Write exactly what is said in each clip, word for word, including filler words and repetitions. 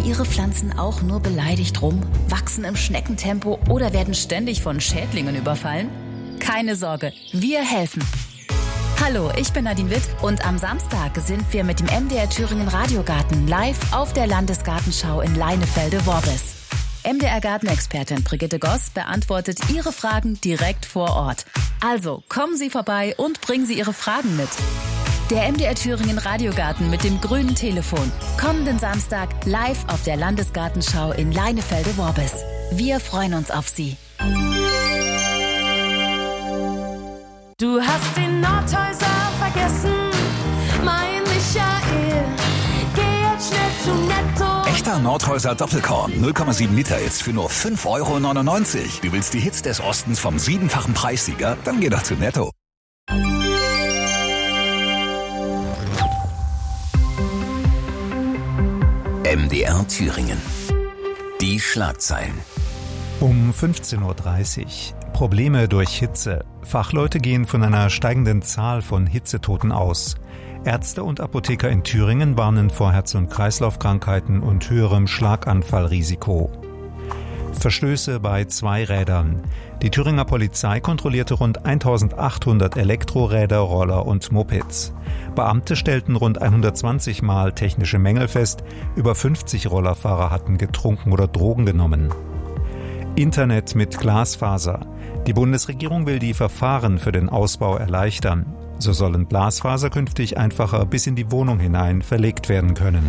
Ihre Pflanzen auch nur beleidigt rum, wachsen im Schneckentempo oder werden ständig von Schädlingen überfallen? Keine Sorge, wir helfen. Hallo, ich bin Nadine Witt und am Samstag sind wir mit dem M D R Thüringen Radiogarten live auf der Landesgartenschau in Leinefelde-Worbis. M D R-Gartenexpertin Brigitte Goss beantwortet Ihre Fragen direkt vor Ort. Also kommen Sie vorbei und bringen Sie Ihre Fragen mit. Der M D R Thüringen Radiogarten mit dem grünen Telefon. Kommenden Samstag live auf der Landesgartenschau in Leinefelde-Worbis. Wir freuen uns auf Sie. Du hast den Nordhäuser vergessen, mein Michael. Geh jetzt schnell zu Netto. Echter Nordhäuser Doppelkorn, null Komma sieben Liter jetzt für nur fünf Euro neunundneunzig. Du willst die Hits des Ostens vom siebenfachen Preissieger? Dann geh doch zu Netto. M D R Thüringen. Die Schlagzeilen. Um fünfzehn Uhr dreißig. Probleme durch Hitze. Fachleute gehen von einer steigenden Zahl von Hitzetoten aus. Ärzte und Apotheker in Thüringen warnen vor Herz- und Kreislaufkrankheiten und höherem Schlaganfallrisiko. Verstöße bei Zweirädern. Die Thüringer Polizei kontrollierte rund eintausendachthundert Elektroräder, Roller und Mopeds. Beamte stellten rund hundertzwanzig Mal technische Mängel fest. Über fünfzig Rollerfahrer hatten getrunken oder Drogen genommen. Internet mit Glasfaser. Die Bundesregierung will die Verfahren für den Ausbau erleichtern. So sollen Glasfaser künftig einfacher bis in die Wohnung hinein verlegt werden können.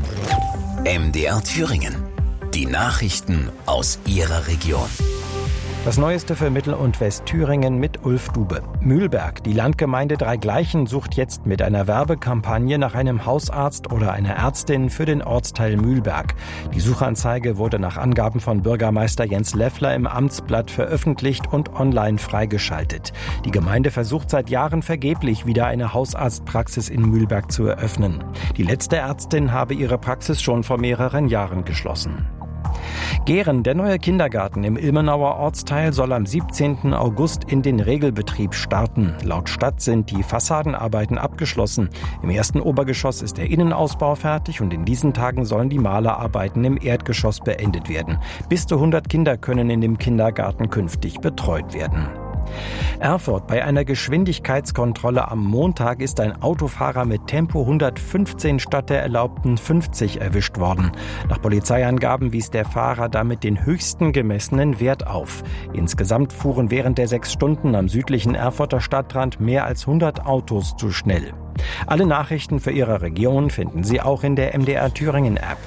M D R Thüringen. Die Nachrichten aus Ihrer Region. Das Neueste für Mittel- und Westthüringen mit Ulf Dube. Mühlberg, die Landgemeinde Dreigleichen, sucht jetzt mit einer Werbekampagne nach einem Hausarzt oder einer Ärztin für den Ortsteil Mühlberg. Die Suchanzeige wurde nach Angaben von Bürgermeister Jens Leffler im Amtsblatt veröffentlicht und online freigeschaltet. Die Gemeinde versucht seit Jahren vergeblich, wieder eine Hausarztpraxis in Mühlberg zu eröffnen. Die letzte Ärztin habe ihre Praxis schon vor mehreren Jahren geschlossen. Gehren, der neue Kindergarten im Ilmenauer Ortsteil, soll am siebzehnten August in den Regelbetrieb starten. Laut Stadt sind die Fassadenarbeiten abgeschlossen. Im ersten Obergeschoss ist der Innenausbau fertig und in diesen Tagen sollen die Malerarbeiten im Erdgeschoss beendet werden. Bis zu hundert Kinder können in dem Kindergarten künftig betreut werden. Erfurt: Bei einer Geschwindigkeitskontrolle am Montag ist ein Autofahrer mit Tempo hundertfünfzehn statt der erlaubten fünfzig erwischt worden. Nach Polizeiangaben wies der Fahrer damit den höchsten gemessenen Wert auf. Insgesamt fuhren während der sechs Stunden am südlichen Erfurter Stadtrand mehr als hundert Autos zu schnell. Alle Nachrichten für Ihre Region finden Sie auch in der M D R Thüringen App.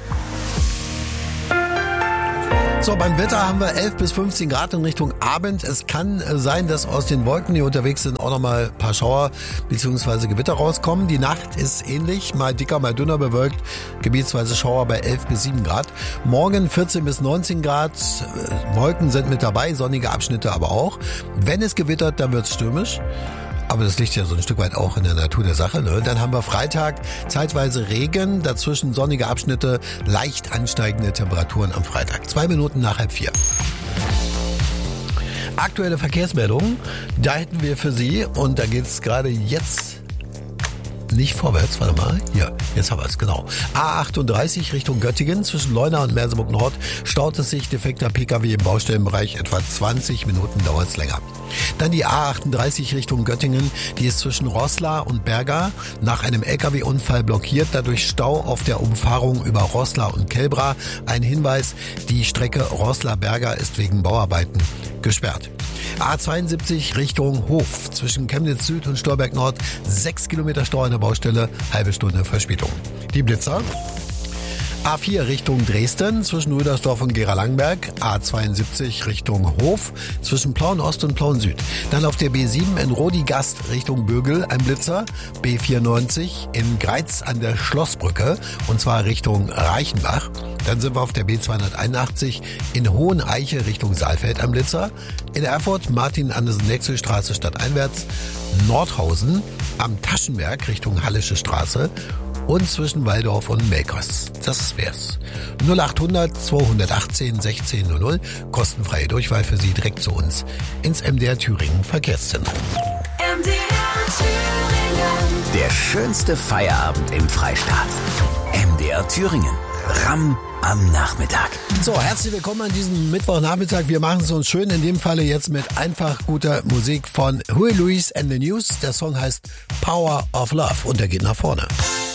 So, beim Wetter haben wir elf bis fünfzehn Grad in Richtung Abend. Es kann sein, dass aus den Wolken, die unterwegs sind, auch nochmal ein paar Schauer bzw. Gewitter rauskommen. Die Nacht ist ähnlich, mal dicker, mal dünner bewölkt. Gebietsweise Schauer bei elf bis sieben Grad. Morgen vierzehn bis neunzehn Grad. Wolken sind mit dabei, sonnige Abschnitte aber auch. Wenn es gewittert, dann wird es stürmisch. Aber das liegt ja so ein Stück weit auch in der Natur der Sache, ne? Dann haben wir Freitag zeitweise Regen, dazwischen sonnige Abschnitte, leicht ansteigende Temperaturen am Freitag. Zwei Minuten nach halb vier. Aktuelle Verkehrsmeldungen, da hätten wir für Sie, und da geht es gerade jetzt nicht vorwärts, warte mal, hier, jetzt haben wir es, genau. A achtunddreißig Richtung Göttingen, zwischen Leuna und Merseburg Nord staut es sich, defekter Pkw im Baustellenbereich, etwa zwanzig Minuten dauert es länger. Dann die A achtunddreißig Richtung Göttingen, die ist zwischen Roßla und Berga nach einem L K W-Unfall blockiert, dadurch Stau auf der Umfahrung über Roßla und Kelbra. Ein Hinweis, die Strecke Roßla-Berga ist wegen Bauarbeiten gesperrt. A zweiundsiebzig Richtung Hof, zwischen Chemnitz Süd und Stolberg Nord, sechs Kilometer Stau an der Baustelle, halbe Stunde Verspätung. Die Blitzer. A vier Richtung Dresden, zwischen Rüdersdorf und Gera-Langberg. A zweiundsiebzig Richtung Hof, zwischen Plauen Ost und Plauen Süd. Dann auf der B sieben in Rodigast Richtung Bögel ein Blitzer. B vierundneunzig in Greiz an der Schlossbrücke, und zwar Richtung Reichenbach. Dann sind wir auf der B zweihunderteinundachtzig in Hoheneiche Richtung Saalfeld am Blitzer. In Erfurt Martin-Andersen-Nexel-Straße stadteinwärts. Nordhausen am Taschenberg Richtung Hallische Straße. Und zwischen Waldorf und Melkos. Das wär's. null achthundert zweihundertachtzehn sechzehn null null. Kostenfreie Durchwahl für Sie direkt zu uns ins M D R Thüringen Verkehrszentrum. M D R Thüringen. Der schönste Feierabend im Freistaat. M D R Thüringen. Ram am Nachmittag. So, herzlich willkommen an diesem Mittwochnachmittag. Wir machen es uns schön, in dem Falle jetzt mit einfach guter Musik von Huey Lewis and the News. Der Song heißt Power of Love und der geht nach vorne.